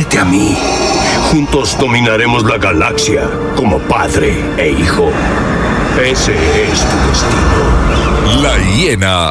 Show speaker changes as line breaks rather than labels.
Únete a mí. Juntos dominaremos la galaxia como padre e hijo. Ese es tu destino.
La hiena.